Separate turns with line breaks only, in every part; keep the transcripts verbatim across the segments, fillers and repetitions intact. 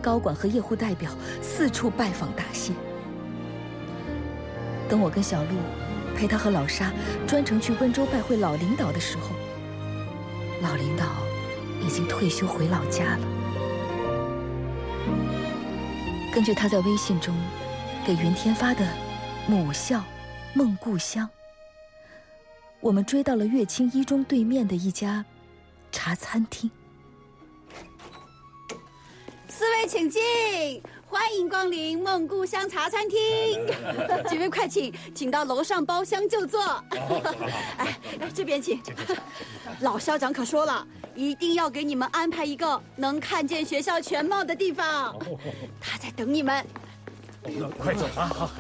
高管和业户代表四处拜访答谢。等我跟小陆陪他和老沙专程去温州拜会老领导的时候，老领导已经退休回老家了。根据他在微信中给云天发的“母校梦故乡”，我们追到了乐清一中对面的一家茶餐厅。
四位请进，欢迎光临梦故乡茶餐厅。几位快请，请到楼上包厢就坐。哎，这边请。老校长可说了，一定要给你们安排一个能看见学校全貌的地方。他在等你们。
快走啊！好，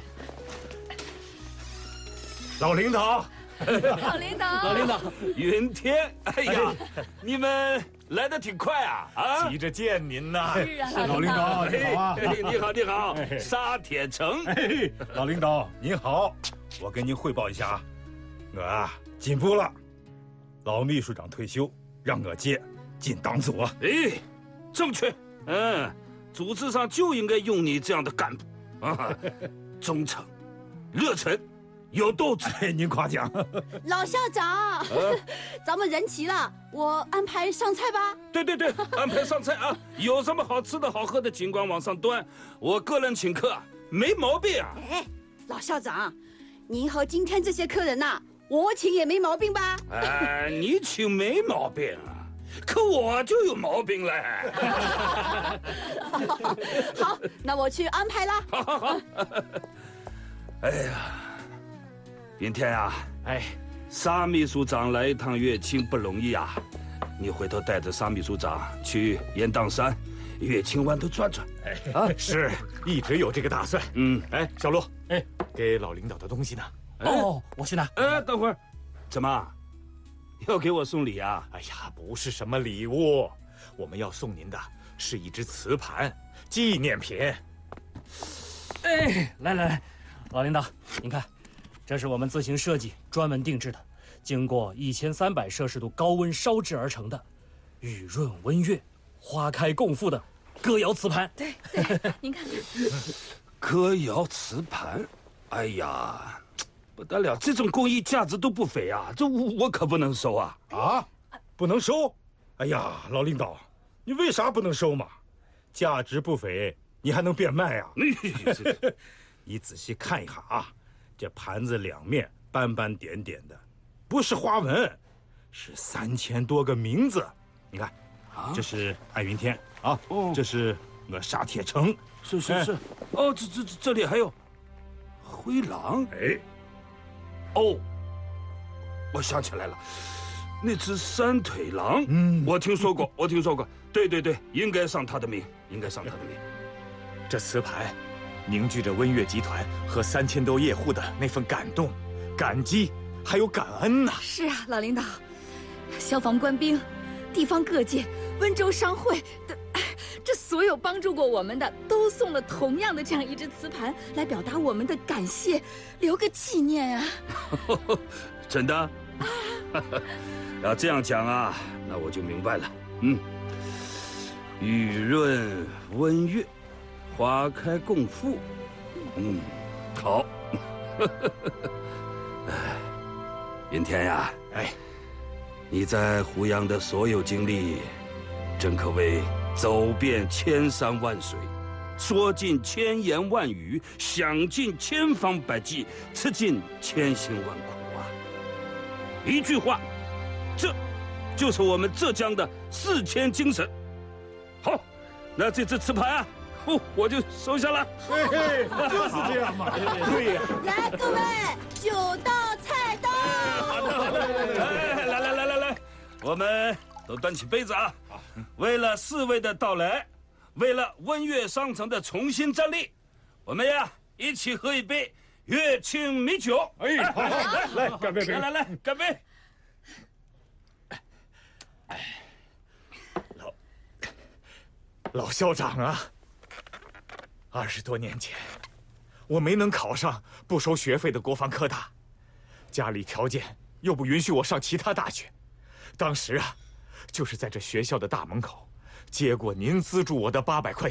老领导。
老领导，
老领导，云天，哎呀，你们来得挺快啊！啊，
急着见您呐！
是啊，
老领导你好啊！
你好，你好，沙铁城。
老领导您好，我跟您汇报一下啊，我啊进步了，老秘书长退休，让我接进党组啊。
哎，正确，嗯，组织上就应该用你这样的干部啊，忠诚、热忱。有斗志，
哎，您夸奖。
老校长，咱们人齐了，我安排上菜吧。
对对对，安排上菜啊！有什么好吃的好喝的，尽管往上端，我个人请客，没毛病啊。
哎，老校长，您和今天这些客人呐、啊，我请也没毛病吧？
哎，你请没毛病啊，可我就有毛病嘞。
好，那我去安排啦。
好好好。哎呀。云天啊，哎，沙秘书长来一趟乐清不容易啊，你回头带着沙秘书长去雁荡山、乐清湾都转转。
哎啊，是，一直有这个打算。
嗯，
哎，小陆，哎，给老领导的东西呢？
哦，我去拿。
哎，等会儿，怎么要给我送礼啊？
哎呀，不是什么礼物，我们要送您的是一只瓷盘，纪念品。
哎，来来来，老领导，您看。这是我们自行设计、专门定制的，经过一千三百摄氏度高温烧制而成的，雨润温悦、花开共富的歌谣瓷盘。
对对，您看看，
歌谣瓷盘，哎呀，不得了，这种工艺价值都不菲啊，这我我可不能收啊！
啊，不能收？哎呀，老领导，你为啥不能收嘛？价值不菲，你还能变卖啊？你仔细看一下啊。这盘子两面斑斑点点的，不是花纹，是三千多个名字。你看，啊、这是艾云天啊，哦，这是我沙铁城，
是是是，哎、哦，这这这里还有灰狼，
哎，
哦，我想起来了，那只三腿狼，嗯，我听说过，我听说过，对对对，应该上他的名，应该上他的名。
这瓷盘。凝聚着温悦集团和三千多业户的那份感动、感激，还有感恩呐、啊！
是啊，老领导，消防官兵、地方各界、温州商会的，这所有帮助过我们的，都送了同样的这样一只瓷盘，来表达我们的感谢，留个纪念啊！
真的？要这样讲啊，那我就明白了。嗯，雨润温悦。花开共富，嗯，好。云天呀，哎，你在湖阳的所有经历，真可谓走遍千山万水，说尽千言万语，想尽千方百计，吃尽千辛万苦啊！一句话，这就是我们浙江的四千精神。好，那这只瓷盘啊。哦，我就收下了。
嘿嘿，就是这样嘛。对呀。
来，各位，九道菜到。
好的，好的。来来来来来，我们都端起杯子啊！为了四位的到来，为了温悦商城的重新站立，我们呀一起喝一杯乐清米酒。
哎，好，来来，干杯！
来来来，干杯！
哎，老老校长啊。二十多年前，我没能考上不收学费的国防科大，家里条件又不允许我上其他大学。当时啊，就是在这学校的大门口接过您资助我的八百块